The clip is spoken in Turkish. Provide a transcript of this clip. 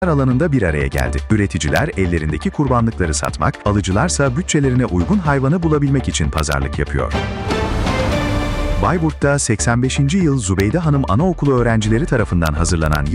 alanında bir araya geldi. Üreticiler ellerindeki kurbanlıkları satmak, alıcılarsa bütçelerine uygun hayvanı bulabilmek için pazarlık yapıyor. Bayburt'ta 85. yıl Zübeyde Hanım Anaokulu öğrencileri tarafından hazırlanan